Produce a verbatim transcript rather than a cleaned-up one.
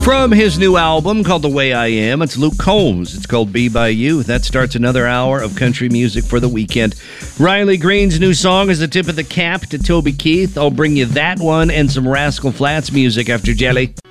From his new album called The Way I Am, it's Luke Combs. It's called Be By You. That starts another hour of country music for the weekend. Riley Green's new song is the tip of the cap to Toby Keith. I'll bring you that one and some Rascal Flatts music after Jelly.